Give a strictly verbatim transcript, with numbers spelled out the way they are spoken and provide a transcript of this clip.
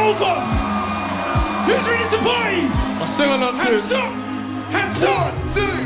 over. Who's ready to party? I sing on that Hands up, hands up. One, two,